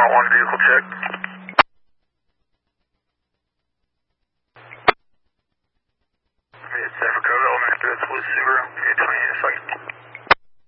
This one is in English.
1 vehicle check. It's Africa, Elementary, that's Blue Subaru, 20 in a second.